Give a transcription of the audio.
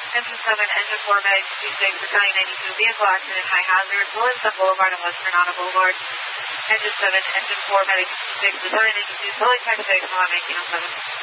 Engine 7, Engine 4, Medic 26, Battalion 92, vehicle accident, high hazard, Williamson Boulevard and West Granada Boulevard. Engine 7, Engine 4, Medic 26, Battalion 92, Pulling Tech 6, 1907.